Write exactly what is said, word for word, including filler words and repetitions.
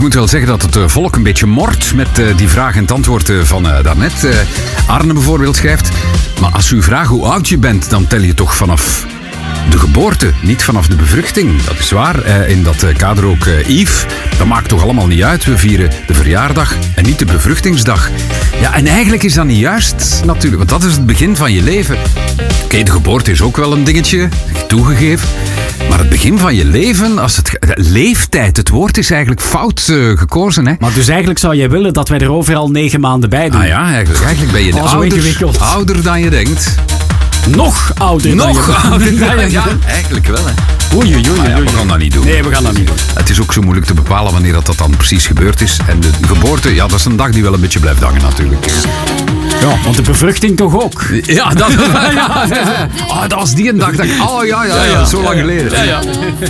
moet wel zeggen dat het uh, volk een beetje mort met uh, die vraag en het antwoord uh, van uh, daarnet. Uh, Arne bijvoorbeeld schrijft, maar als u vraagt hoe oud je bent, dan tel je toch vanaf de geboorte, niet vanaf de bevruchting. Dat is waar. Uh, in dat uh, kader ook uh, Yves. Dat maakt toch allemaal niet uit. We vieren de verjaardag en niet de bevruchtingsdag. Ja, en eigenlijk is dat niet juist, natuurlijk. Want dat is het begin van je leven. Oké, okay, de geboorte is ook wel een dingetje, toegegeven. Maar het begin van je leven, als het leeftijd, het woord is eigenlijk fout uh, gekozen. Hè? Maar dus eigenlijk zou jij willen dat wij er overal negen maanden bij doen. Ah ja, eigenlijk, eigenlijk ben je oh, ouder, ouder dan je denkt. Nog ouder Nog dan je ouder dan je ja, ja, eigenlijk wel. Hè. Oei, oei, oei, ah, ja, oei. we gaan dat niet doen. Nee, we gaan dat niet doen. Het is ook zo moeilijk te bepalen wanneer dat, dat dan precies gebeurd is. En de geboorte, ja, dat is een dag die wel een beetje blijft hangen natuurlijk. Ja, want de bevruchting toch ook? Ja, dat, ja, ja. Oh, dat was die een dag dat ik... Oh ja, ja, ja, ja zo lang geleden. Ja, ja.